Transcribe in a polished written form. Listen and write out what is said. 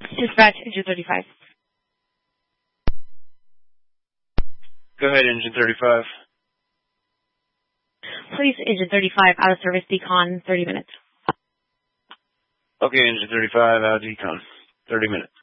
Dispatch, engine 35. Go ahead, engine 35. Please, engine 35, out of service, decon, 30 minutes. Okay, engine 35, out of decon, 30 minutes.